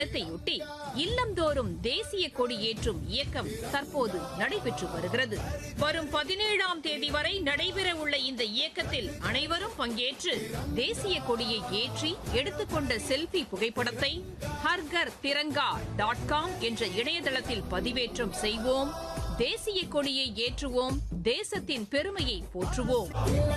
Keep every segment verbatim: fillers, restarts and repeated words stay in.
தினத்தையொட்டி இல்லந்தோறும் தேசிய கொடி ஏற்றும் இயக்கம் தற்போது நடைபெற்று வருகிறது. வரும் பதினேழாம் தேதி வரை நடைபெறவுள்ள இந்த இயக்கத்தில் அனைவரும் பங்கேற்று தேசிய கொடியை ஏற்றி எடுத்துக்கொண்ட செல்பி புகைப்படத்தை ஹர்கர் திரங்கா டாட் காம் என்ற இணையதளத்தில் பதிவேற்றம் செய்வோம். தேசிய கொடியை ஏற்றுவோம். தேசத்தின் பெருமையை போற்றுவோம்.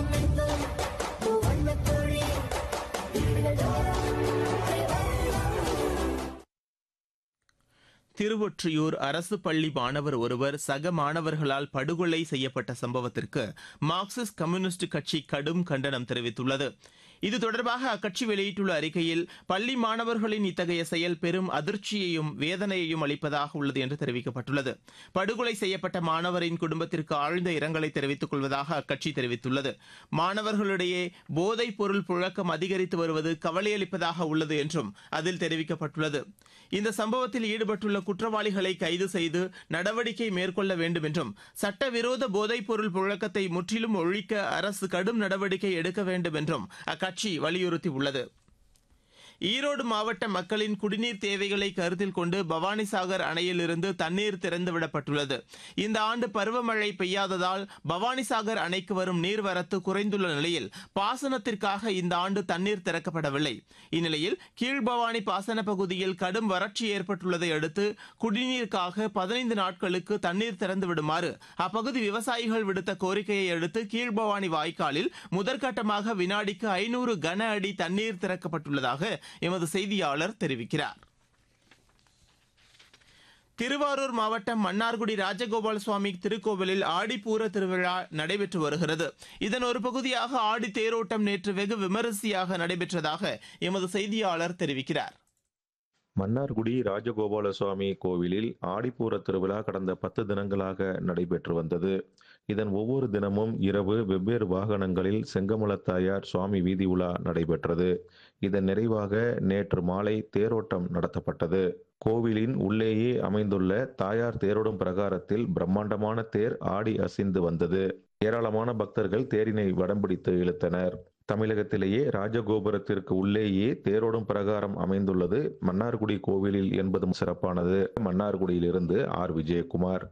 திருவொற்றியூர் அரசு பள்ளி மாணவர் ஒருவர் சக மாணவர்களால் படுகொலை செய்யப்பட்ட சம்பவத்திற்கு மார்க்சிஸ்ட் கம்யூனிஸ்ட் கட்சி கடும் கண்டனம் தெரிவித்துள்ளது. இது தொடர்பாக அக்கட்சி வெளியிட்டுள்ள அறிக்கையில் பள்ளி மாணவர்களின் இத்தகைய செயல் பெரும் அதிர்ச்சியையும் வேதனையையும் அளிப்பதாக உள்ளது என்று தெரிவிக்கப்பட்டுள்ளது. படுகொலை செய்யப்பட்ட மாணவரின் குடும்பத்திற்கு ஆழ்ந்த இரங்கலை தெரிவித்துக் கொள்வதாக அக்கட்சி தெரிவித்துள்ளது. மாணவர்களிடையே போதைப் பொருள் புழக்கம் அதிகரித்து வருவது கவலையளிப்பதாக உள்ளது என்றும் அதில் தெரிவிக்கப்பட்டுள்ளது. இந்த சம்பவத்தில் ஈடுபட்டுள்ள குற்றவாளிகளை கைது செய்து நடவடிக்கை மேற்கொள்ள வேண்டும் என்றும் சட்டவிரோத போதைப் பொருள் புழக்கத்தை முற்றிலும் ஒழிக்க அரசு கடும் நடவடிக்கை எடுக்க வேண்டும் என்றும் அக்கட்சி வலியுறுத்தியுள்ளது. ஈரோடு மாவட்ட மக்களின் குடிநீர் தேவைகளை கருத்தில் கொண்டு பவானிசாகர் அணையிலிருந்து தண்ணீர் திறந்துவிடப்பட்டுள்ளது. இந்த ஆண்டு பருவமழை பெய்யாததால் பவானிசாகர் அணைக்கு வரும் நீர்வரத்து குறைந்துள்ள நிலையில் பாசனத்திற்காக இந்த ஆண்டு தண்ணீர் திறக்கப்படவில்லை. இந்நிலையில் கீழ்பவானி பாசன பகுதியில் கடும் வறட்சி ஏற்பட்டுள்ளதை அடுத்து குடிநீருக்காக பதினைந்து நாட்களுக்கு தண்ணீர் திறந்து விடுமாறு அப்பகுதி விவசாயிகள் விடுத்த கோரிக்கையை அடுத்து கீழ்பவானி வாய்க்காலில் முதற்கட்டமாக வினாடிக்கு ஐநூறு கன அடி தண்ணீர் திறக்கப்பட்டுள்ளதாக எமது செய்தியாளர் தெரிவிக்கிறார். திருவாரூர் மாவட்டம் மன்னார்குடி ராஜகோபால சுவாமி திருக்கோவிலில் ஆடிப்பூர திருவிழா நடைபெற்று வருகிறது. இதன் ஒரு பகுதியாக ஆடி தேரோட்டம் நேற்று வெகு விமரிசையாக நடைபெற்றதாக எமது செய்தியாளர் தெரிவிக்கிறார். மன்னார்குடி ராஜகோபால சுவாமி கோவிலில் ஆடிப்பூர திருவிழா கடந்த பத்து தினங்களாக நடைபெற்று வந்தது. இதன் ஒவ்வொரு தினமும் இரவு வெவ்வேறு வாகனங்களில் செங்கமலத்தாயார் சுவாமி வீதி உலா நடைபெற்றது. இதன் நிறைவாக நேற்று மாலை தேரோட்டம் நடத்தப்பட்டது. கோவிலின் உள்ளேயே அமைந்துள்ள தாயார் தேரோடும் பிரகாரத்தில் பிரம்மாண்டமான தேர் ஆடி அசைந்து வந்தது. ஏராளமான பக்தர்கள் தேரினை வடம்பிடித்து இழுத்தனர். தமிழகத்திலேயே ராஜகோபுரத்திற்கு உள்ளேயே தேரோடும் பிரகாரம் அமைந்துள்ளது மன்னார்குடி கோவிலில் என்பதும் சிறப்பானது. மன்னார்குடியிலிருந்து ஆர் விஜயகுமார்.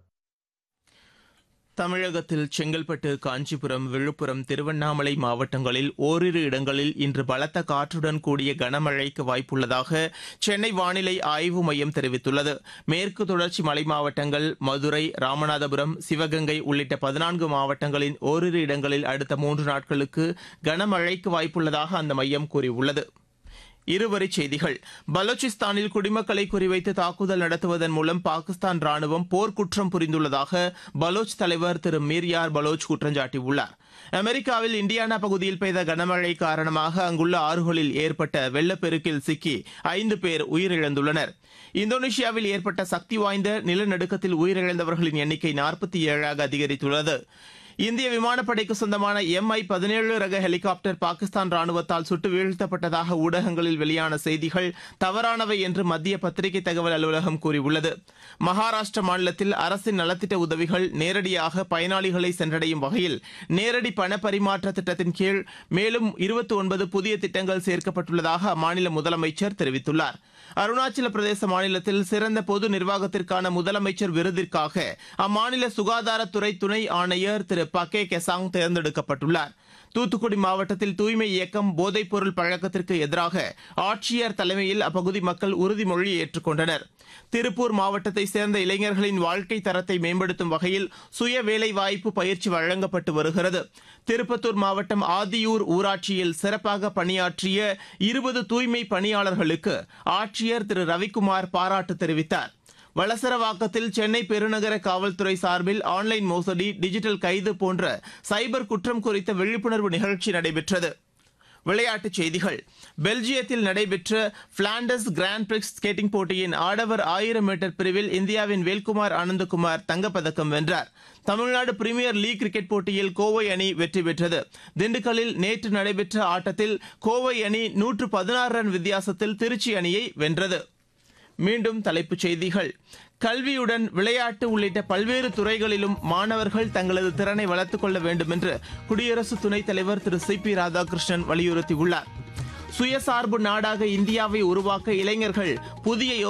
தமிழகத்தில் செங்கல்பட்டு, காஞ்சிபுரம், விழுப்புரம், திருவண்ணாமலை மாவட்டங்களில் ஓரிரு இடங்களில் இன்று பலத்த காற்றுடன் கூடிய கனமழைக்கு வாய்ப்புள்ளதாக சென்னை வானிலை ஆய்வு மையம் தெரிவித்துள்ளது. மேற்கு தொடர்ச்சி மலை மாவட்டங்கள், மதுரை, ராமநாதபுரம், சிவகங்கை உள்ளிட்ட பதினான்கு மாவட்டங்களின் ஓரிரு இடங்களில் அடுத்த மூன்று நாட்களுக்கு கனமழைக்கு வாய்ப்புள்ளதாக அந்த மையம் கூறியுள்ளது. இருவரிச் செய்திகள். பலூச்சிஸ்தானில் குடிமக்களை குறிவைத்து தாக்குதல் நடத்துவதன் மூலம் பாகிஸ்தான் ராணுவம் போர்க்குற்றம் புரிந்துள்ளதாக பலோச் தலைவர் திரு மீர்யார் பலோச் குற்றம் சாட்டியுள்ளார். அமெரிக்காவில் இண்டியானா பகுதியில் பெய்த கனமழை காரணமாக அங்குள்ள ஆறுகளில் ஏற்பட்ட வெள்ளப்பெருக்கில் சிக்கி ஐந்து பேர் உயிரிழந்துள்ளனர். இந்தோனேஷியாவில் ஏற்பட்ட சக்தி வாய்ந்த நிலநடுக்கத்தில் உயிரிழந்தவர்களின் எண்ணிக்கை நாற்பத்தி ஏழாக அதிகரித்துள்ளது. இந்திய விமானப்படைக்கு சொந்தமான எம் ஐ பதினேழு ரக ஹெலிகாப்டர் பாகிஸ்தான் ராணுவத்தால் சுட்டு வீழ்த்தப்பட்டதாக ஊடகங்களில் வெளியான செய்திகள் தவறானவை என்று மத்திய பத்திரிகை தகவல் அலுவலகம் கூறியுள்ளது. மகாராஷ்டிர மாநிலத்தில் அரசின் நலத்திட்ட உதவிகள் நேரடியாக பயனாளிகளை சென்றடையும் வகையில் நேரடி பண பரிமாற்ற திட்டத்தின் கீழ் மேலும் இருபத்தி ஒன்பது புதிய திட்டங்கள் சேர்க்கப்பட்டுள்ளதாக அம்மாநில முதலமைச்சர் தெரிவித்துள்ளார். அருணாச்சல பிரதேச மாநிலத்தில் சிறந்த பொது நிர்வாகத்திற்கான முதலமைச்சர் விருதிற்காக அம்மாநில சுகாதாரத்துறை துணை ஆணையர் திரு பகே கெசாங் தேர்ந்தெடுக்கப்பட்டுள்ளார். தூத்துக்குடி மாவட்டத்தில் தூய்மை இயக்கம் போதைப் பொருள் பழக்கத்திற்கு எதிராக ஆட்சியர் தலைமையில் அப்பகுதி மக்கள் உறுதிமொழி ஏற்றுக்கொண்டனர். திருப்பூர் மாவட்டத்தை சேர்ந்த இளைஞர்களின் வாழ்க்கை தரத்தை மேம்படுத்தும் வகையில் சுய வேலைவாய்ப்பு பயிற்சி வழங்கப்பட்டு வருகிறது. திருப்பத்தூர் மாவட்டம் ஆதியூர் ஊராட்சியில் சிறப்பாக பணியாற்றிய இருபது தூய்மை பணியாளர்களுக்கு ஆட்சியர் திரு ரவிக்குமார் பாராட்டு தெரிவித்தார். வளசரவாக்கத்தில் சென்னை பெருநகர காவல்துறை சார்பில் ஆன்லைன் மோசடி, டிஜிட்டல் கைது போன்ற சைபர் குற்றம் குறித்த விழிப்புணர்வு நிகழ்ச்சி நடைபெற்றது. விளையாட்டுச் செய்திகள். பெல்ஜியத்தில் நடைபெற்ற பிளாண்டர்ஸ் கிராண்ட் பிரிக்ஸ் ஸ்கேட்டிங் போட்டியின் ஆடவர் ஆயிரம் மீட்டர் பிரிவில் இந்தியாவின் வேல்குமார் ஆனந்தகுமார் தங்கப்பதக்கம் வென்றார். தமிழ்நாடு பிரீமியர் லீக் கிரிக்கெட் போட்டியில் கோவை அணி வெற்றி பெற்றது. திண்டுக்கல்லில் நேற்று நடைபெற்ற ஆட்டத்தில் கோவை அணி நூற்று பதினாறு ரன் வித்தியாசத்தில் திருச்சி அணியை வென்றது. மீண்டும் தலைப்புச் செய்திகள். கல்வியுடன் விளையாட்டு உள்ளிட்ட பல்வேறு துறைகளிலும் மாணவர்கள் தங்களது திறனை வளர்த்துக் கொள்ள வேண்டும் என்று குடியரசு துணைத் தலைவர் திரு சி பி ராதாகிருஷ்ணன் வலியுறுத்தியுள்ளார். சுயசார்பு நாடாக இந்தியாவை உருவாக்க இளைஞர்கள் புதிய